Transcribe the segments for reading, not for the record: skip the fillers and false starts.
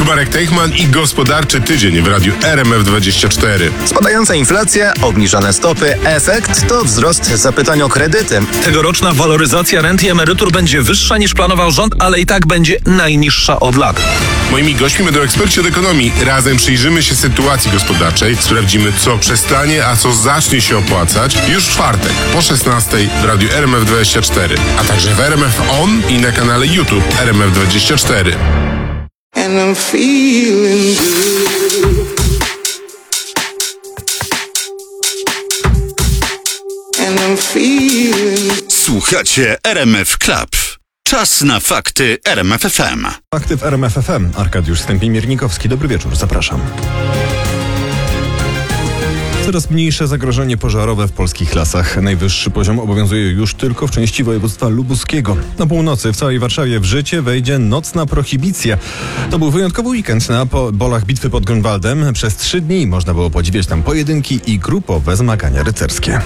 Marek Teichman i gospodarczy tydzień w radiu RMF24. Spadająca inflacja, obniżone stopy, efekt to wzrost zapytań o kredyty. Tegoroczna waloryzacja rent i emerytur będzie wyższa niż planował rząd, ale i tak będzie najniższa od lat. Moimi gośćmi będą eksperci od ekonomii. Razem przyjrzymy się sytuacji gospodarczej, sprawdzimy, co przestanie, a co zacznie się opłacać już w czwartek po 16:00 w radiu RMF24, a także w RMF On i na kanale YouTube RMF24. And I'm feeling good. And I'm feeling. Słuchacie RMF Club. Czas na fakty RMF FM. Fakty w RMF FM. Arkadiusz Stępień-Miernikowski. Dobry wieczór, zapraszam. Coraz mniejsze zagrożenie pożarowe w polskich lasach. Najwyższy poziom obowiązuje już tylko w części województwa lubuskiego. Na północy w całej Warszawie w życie wejdzie nocna prohibicja. To był wyjątkowy weekend na polach bitwy pod Grunwaldem. Przez 3 dni można było podziwiać tam pojedynki i grupowe zmagania rycerskie.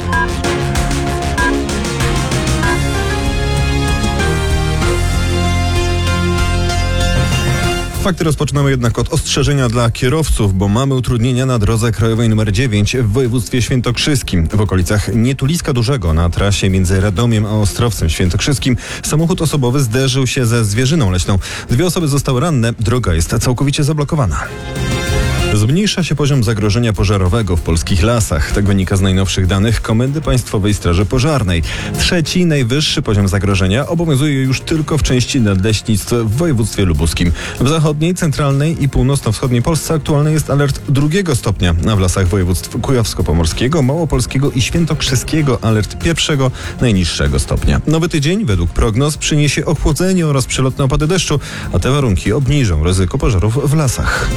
Fakty rozpoczynamy jednak od ostrzeżenia dla kierowców, bo mamy utrudnienia na drodze krajowej nr 9 w województwie świętokrzyskim. W okolicach Nietuliska Dużego na trasie między Radomiem a Ostrowcem Świętokrzyskim samochód osobowy zderzył się ze zwierzyną leśną. 2 osoby zostały ranne, droga jest całkowicie zablokowana. Zmniejsza się poziom zagrożenia pożarowego w polskich lasach. Tak wynika z najnowszych danych Komendy Państwowej Straży Pożarnej. 3. najwyższy poziom zagrożenia obowiązuje już tylko w części nadleśnictw w województwie lubuskim. W zachodniej, centralnej i północno-wschodniej Polsce aktualny jest alert 2. stopnia, a w lasach województw kujawsko-pomorskiego, małopolskiego i świętokrzyskiego alert 1. najniższego stopnia. Nowy tydzień według prognoz przyniesie ochłodzenie oraz przelotne opady deszczu, a te warunki obniżą ryzyko pożarów w lasach.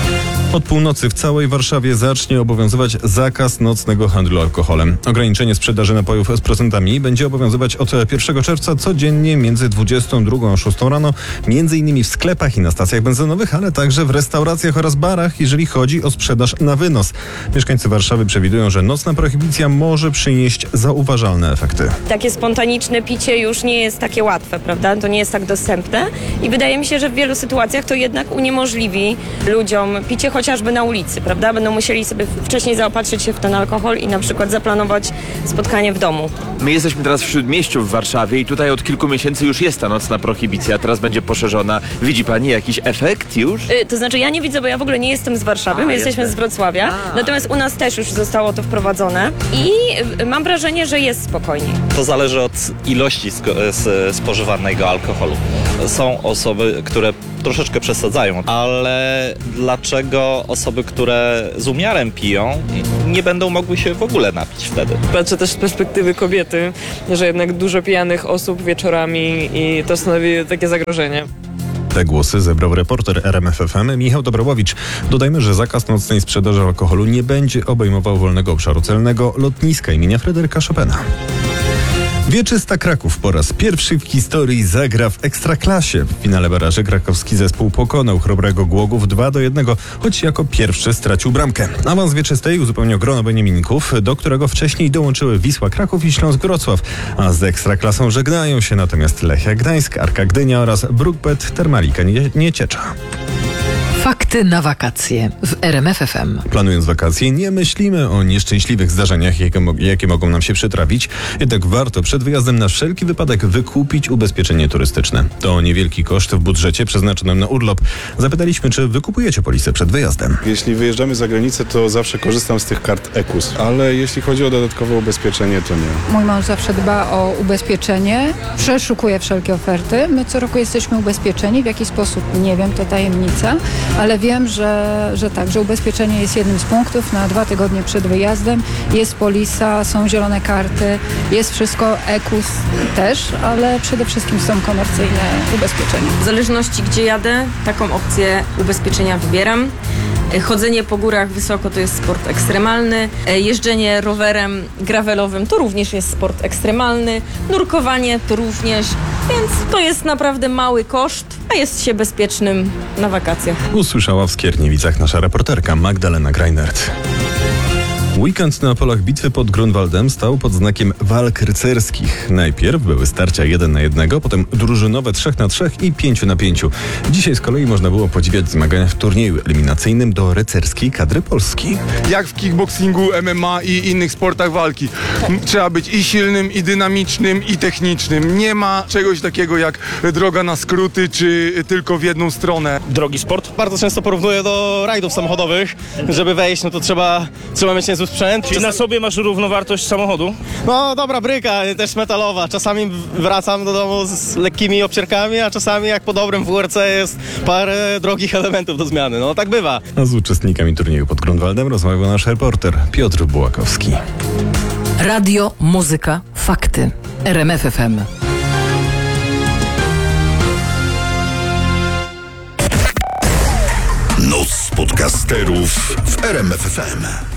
Od północy w całej Warszawie zacznie obowiązywać zakaz nocnego handlu alkoholem. Ograniczenie sprzedaży napojów z procentami będzie obowiązywać od 1 czerwca codziennie między 22 a 6 rano, m.in. w sklepach i na stacjach benzynowych, ale także w restauracjach oraz barach, jeżeli chodzi o sprzedaż na wynos. Mieszkańcy Warszawy przewidują, że nocna prohibicja może przynieść zauważalne efekty. Takie spontaniczne picie już nie jest takie łatwe, prawda? To nie jest tak dostępne i wydaje mi się, że w wielu sytuacjach to jednak uniemożliwi ludziom picie chociażby na ulicy, prawda? Będą musieli sobie wcześniej zaopatrzyć się w ten alkohol i na przykład zaplanować spotkanie w domu. My jesteśmy teraz w Śródmieściu w Warszawie i tutaj od kilku miesięcy już jest ta nocna prohibicja, teraz będzie poszerzona. Widzi pani jakiś efekt już? To znaczy ja nie widzę, bo ja w ogóle nie jestem z Warszawy, my jesteśmy z Wrocławia, natomiast u nas też już zostało to wprowadzone i mam wrażenie, że jest spokojniej. To zależy od ilości spożywanego alkoholu. Są osoby, które troszeczkę przesadzają, ale dlaczego osoby, które z umiarem piją, nie będą mogły się w ogóle napić wtedy? Patrzę też z perspektywy kobiety, że jednak dużo pijanych osób wieczorami i to stanowi takie zagrożenie. Te głosy zebrał reporter RMF FM Michał Dobrałowicz. Dodajmy, że zakaz nocnej sprzedaży alkoholu nie będzie obejmował wolnego obszaru celnego lotniska imienia Fryderyka Chopina. Wieczysta Kraków po raz pierwszy w historii zagra w Ekstraklasie. W finale baraży krakowski zespół pokonał Chrobrego Głogów 2-1, choć jako pierwszy stracił bramkę. Awans Wieczystej uzupełnił grono beniaminków, do którego wcześniej dołączyły Wisła Kraków i Śląsk Wrocław. A z Ekstraklasą żegnają się natomiast Lechia Gdańsk, Arka Gdynia oraz Brukbet Termalika Nieciecza. Fakty na wakacje w RMF FM. Planując wakacje, nie myślimy o nieszczęśliwych zdarzeniach, jakie mogą nam się przytrafić. Jednak warto przed wyjazdem na wszelki wypadek wykupić ubezpieczenie turystyczne. To niewielki koszt w budżecie przeznaczonym na urlop. Zapytaliśmy, czy wykupujecie polisę przed wyjazdem. Jeśli wyjeżdżamy za granicę, to zawsze korzystam z tych kart EKUS, ale jeśli chodzi o dodatkowe ubezpieczenie, to nie. Mój mąż zawsze dba o ubezpieczenie, przeszukuje wszelkie oferty. My co roku jesteśmy ubezpieczeni. W jaki sposób? Nie wiem, to tajemnica. Ale wiem, że tak, że ubezpieczenie jest jednym z punktów na 2 tygodnie przed wyjazdem. Jest polisa, są zielone karty, jest wszystko, EKUS też, ale przede wszystkim są komercyjne ubezpieczenia. W zależności gdzie jadę, taką opcję ubezpieczenia wybieram. Chodzenie po górach wysoko to jest sport ekstremalny, jeżdżenie rowerem gravelowym to również jest sport ekstremalny, nurkowanie to również, więc to jest naprawdę mały koszt, a jest się bezpiecznym na wakacjach. Usłyszała w Skierniewicach nasza reporterka Magdalena Greinert. Weekend na polach bitwy pod Grunwaldem stał pod znakiem walk rycerskich. Najpierw były starcia 1 na 1, potem drużynowe 3 na 3 i 5 na 5. Dzisiaj z kolei można było podziwiać zmagania w turnieju eliminacyjnym do rycerskiej kadry Polski. Jak w kickboxingu, MMA i innych sportach walki. Trzeba być i silnym, i dynamicznym, i technicznym. Nie ma czegoś takiego jak droga na skróty, czy tylko w jedną stronę. Drogi sport. Bardzo często porównuję do rajdów samochodowych. Żeby wejść, no to trzeba mieć niezły sprzęt. Czyli na sobie masz równowartość samochodu? No dobra bryka, też metalowa. Czasami wracam do domu z lekkimi obcierkami, a czasami jak po dobrym WRC jest parę drogich elementów do zmiany. No tak bywa. A z uczestnikami turnieju pod Grunwaldem rozmawiał nasz reporter Piotr Bułakowski. Radio, muzyka, fakty. RMF FM. Noc podcasterów w RMF FM.